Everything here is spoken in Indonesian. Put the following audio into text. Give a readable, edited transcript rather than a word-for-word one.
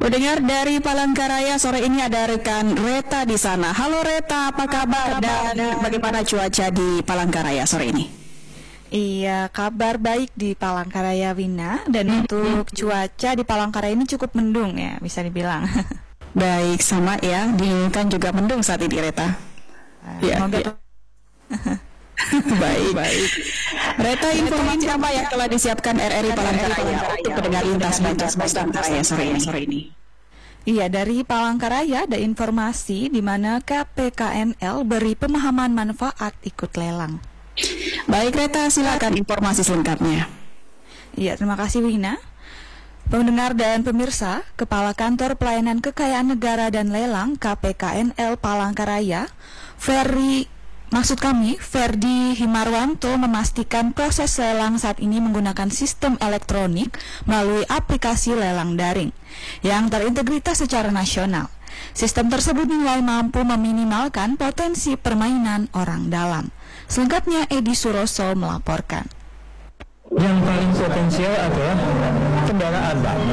Pendengar dari Palangkaraya, sore ini ada rekan Reta di sana. Halo Reta, apa kabar dan bagaimana cuaca di Palangkaraya sore ini? Iya, kabar baik di Palangkaraya, Wina. Dan untuk cuaca di Palangkaraya ini cukup mendung ya, bisa dibilang. Baik, sama ya, diinginkan juga mendung saat ini Reta. Semoga Baik. Reta, informasi apa yang telah disiapkan RRI Palangkaraya untuk pendengar lintas batas Palangkaraya sore ini? Iya, dari Palangkaraya ada informasi di mana KPKNL beri pemahaman manfaat ikut lelang. Baik Reta, silakan informasi selengkapnya. Iya, terima kasih Wina. Pendengar dan pemirsa, Kepala Kantor Pelayanan Kekayaan Negara dan Lelang KPKNL Palangkaraya, Ferdi Himarwanto memastikan proses lelang saat ini menggunakan sistem elektronik melalui aplikasi lelang daring yang terintegritas secara nasional. Sistem tersebut dinilai mampu meminimalkan potensi permainan orang dalam. Selengkapnya Edi Suroso melaporkan. Yang paling potensial adalah kendaraan, Pak.